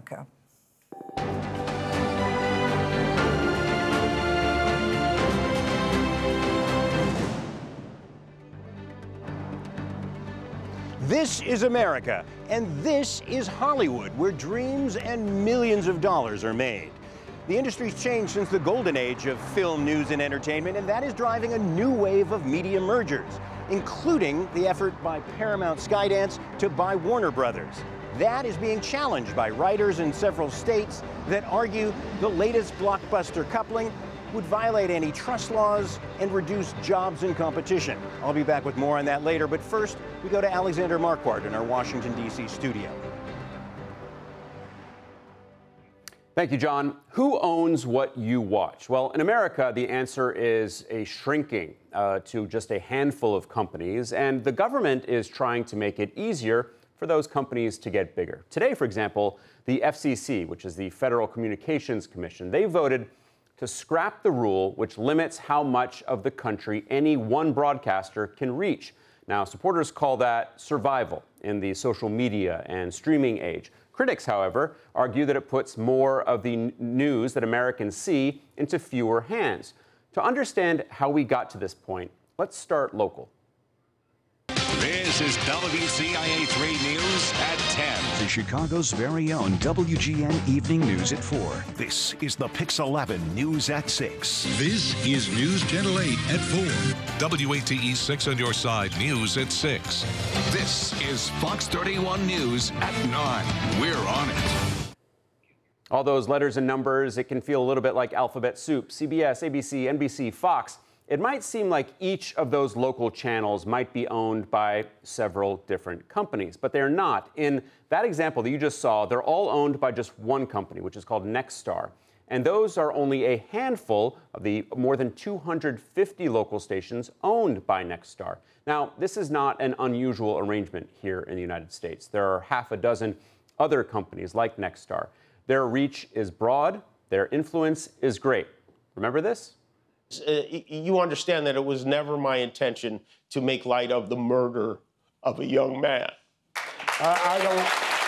America. This is America, and this is Hollywood, where dreams and millions of dollars are made. The industry's changed since the golden age of film, news, and entertainment, and that is driving a new wave of media mergers, including the effort by Paramount Skydance to buy Warner Brothers. That is being challenged by writers in several states that argue the latest blockbuster coupling would violate antitrust laws and reduce jobs and competition. I'll be back with more on that later, but first, we go to Alexander Marquardt in our Washington, D.C. studio. Thank you, John. Who owns what you watch? Well, in America, the answer is a shrinking to just a handful of companies, and the government is trying to make it easier for those companies to get bigger. Today, for example, the FCC, which is the Federal Communications Commission, they voted to scrap the rule which limits how much of the country any one broadcaster can reach. Now, supporters call that survival in the social media and streaming age. Critics, however, argue that it puts more of the news that Americans see into fewer hands. To understand how we got to this point, let's start local. This is WCIA 3 News at 10. The Chicago's very own WGN Evening News at 4. This is the Pix 11 News at 6. This is News Channel 8 at 4. WATE 6 on your side, News at 6. This is Fox 31 News at 9. We're on it. All those letters and numbers, it can feel a little bit like alphabet soup. CBS, ABC, NBC, Fox. It might seem like each of those local channels might be owned by several different companies, but they're not. In that example that you just saw, they're all owned by just one company, which is called Nexstar. And those are only a handful of the more than 250 local stations owned by Nexstar. Now, this is not an unusual arrangement here in the United States. There are half a dozen other companies like Nexstar. Their reach is broad, their influence is great. Remember this? You understand that it was never my intention to make light of the murder of a young man. I don't.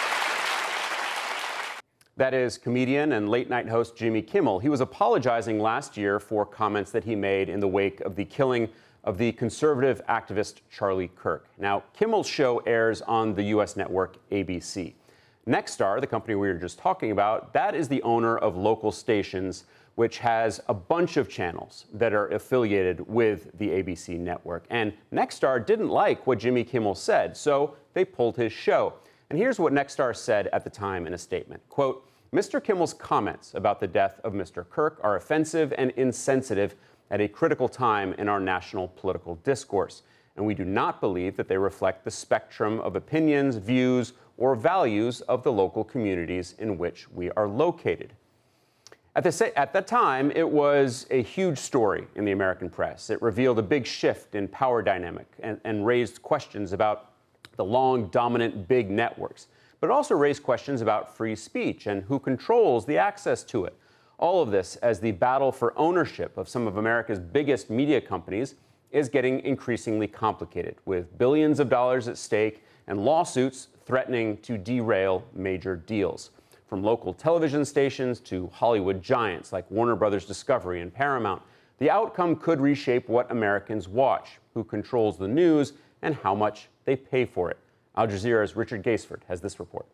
That is comedian and late-night host Jimmy Kimmel. He was apologizing last year for comments that he made in the wake of the killing of the conservative activist Charlie Kirk. Now, Kimmel's show airs on the U.S. network ABC. Nexstar, the company we were just talking about, that is the owner of local stations, which has a bunch of channels that are affiliated with the ABC network. And Nexstar didn't like what Jimmy Kimmel said, so they pulled his show. And here's what Nexstar said at the time in a statement. Quote, Mr. Kimmel's comments about the death of Mr. Kirk are offensive and insensitive at a critical time in our national political discourse. And we do not believe that they reflect the spectrum of opinions, views, or values of the local communities in which we are located. At that time, it was a huge story in the American press. It revealed a big shift in power dynamic and raised questions about the long, dominant big networks. But it also raised questions about free speech and who controls the access to it. All of this as the battle for ownership of some of America's biggest media companies is getting increasingly complicated, with billions of dollars at stake and lawsuits threatening to derail major deals. From local television stations to Hollywood giants like Warner Brothers Discovery and Paramount, the outcome could reshape what Americans watch, who controls the news, and how much they pay for it. Al Jazeera's Richard Gaisford has this report.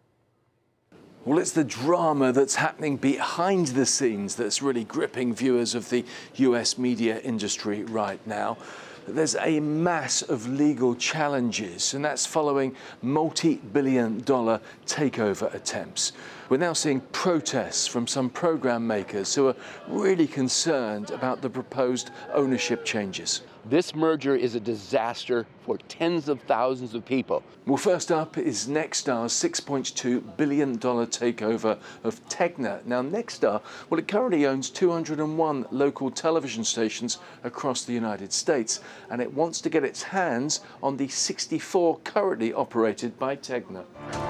Well, it's the drama that's happening behind the scenes that's really gripping viewers of the US media industry right now. There's a mass of legal challenges, and that's following multi-billion-dollar takeover attempts. We're now seeing protests from some program makers who are really concerned about the proposed ownership changes. This merger is a disaster for tens of thousands of people. Well, first up is Nexstar's $6.2 billion takeover of Tegna. Now, Nexstar, well, it currently owns 201 local television stations across the United States, and it wants to get its hands on the 64 currently operated by Tegna.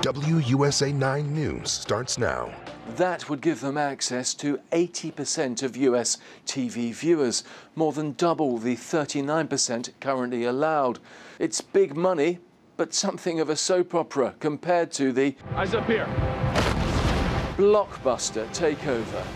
WUSA 9 News starts now. That would give them access to 80% of US TV viewers, more than double the 39% currently allowed. It's big money, but something of a soap opera compared to the Eyes up here. blockbuster takeover.